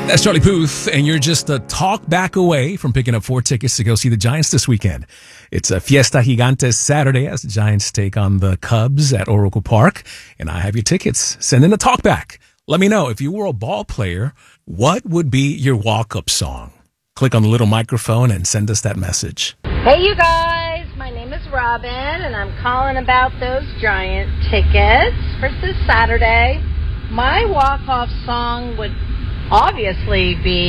That's Charlie Puth, and you're just a talk back away from picking up 4 tickets to go see the Giants this weekend. It's a Fiesta Gigantes Saturday as the Giants take on the Cubs at Oracle Park, and I have your tickets. Send in a talk back. Let me know, if you were a ball player, what would be your walk-up song? Click on the little microphone and send us that message. Hey, you guys. My name is Robin, and I'm calling about those Giant tickets for this Saturday. My walk-off song would obviously be